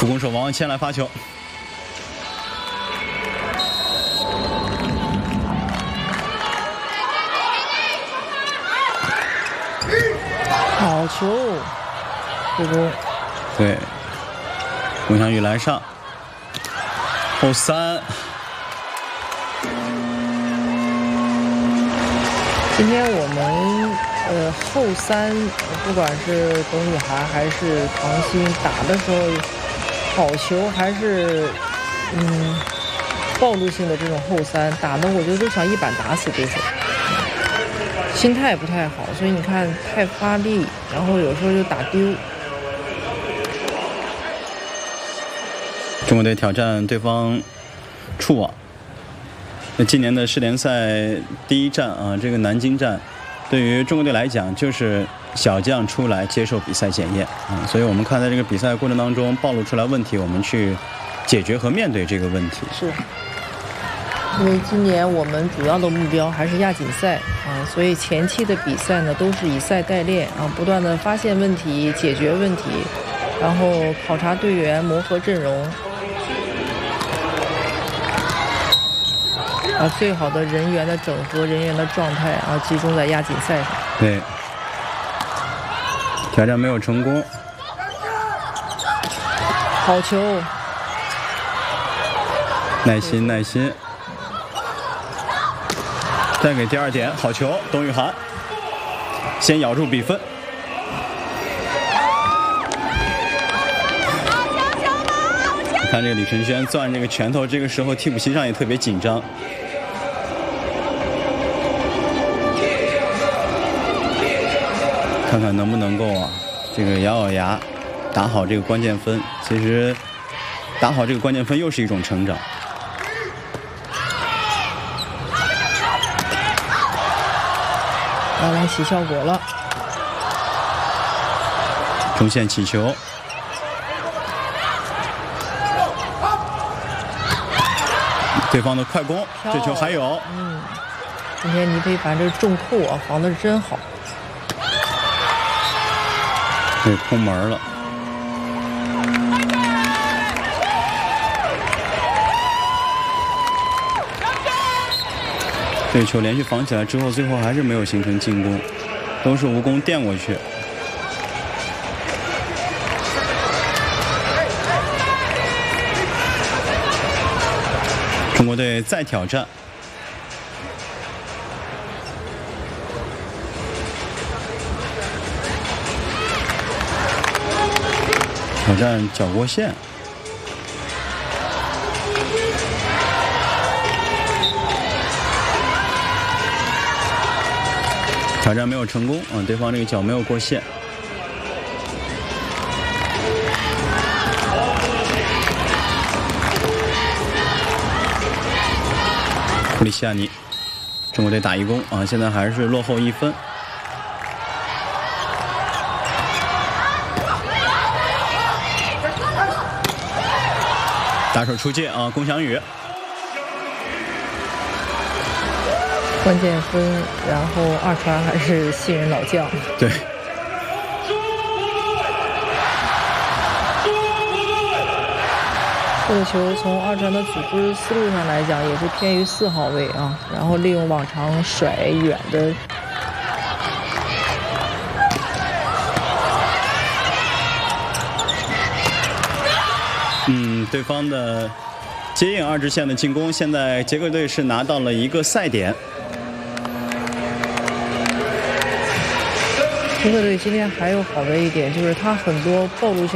主攻手王谦来发球。 好球，助攻。 对，龚翔宇来上，后三。 今天我们后三，不管是董雨涵还是唐鑫打的时候，好球还是暴露性的这种后三打的，我觉得都想一板打死对手，心态不太好，所以你看太发力，然后有时候就打丢。 中国队挑战对方触网。那今年的世联赛第一站啊，这个南京站，对于中国队来讲就是小将出来接受比赛检验啊，所以我们看在这个比赛过程当中暴露出来问题，我们去解决和面对这个问题。 是，因为今年我们主要的目标还是亚锦赛啊，所以前期的比赛呢都是以赛代练啊，不断的发现问题、解决问题，然后考察队员、磨合阵容。最好的人员的整合、人员的状态啊，集中在亚锦赛上。 对，挑战没有成功。 好球， 耐心，耐心。再给第二点，好球，董雨涵先咬住比分。你看这个李承轩攥这个拳头，这个时候替补席上也特别紧张。看看能不能够啊，这个咬咬牙，打好这个关键分。其实，打好这个关键分又是一种成长。 来起效果了， 中线起球，对方的快攻，这球还有。 今天倪非凡这重扣啊，防的是真好。 对，空门了。这球连续防起来之后，最后还是没有形成进攻，都是无功垫过去。中国队再挑战。挑战角过线，挑战没有成功啊！对方这个脚没有过线。库里西亚尼，中国队打一攻啊！现在还是落后1分。打手出界啊，龚翔宇， 关键分，然后二传还是新人老将。 对。 这个球从二传的组织思路上来讲，也是偏于4号位啊，然后利用往常甩远的。 对方的接应2支线的进攻，现在捷克队是拿到了一个赛点。 捷克队今天还有好的一点，就是他很多暴露性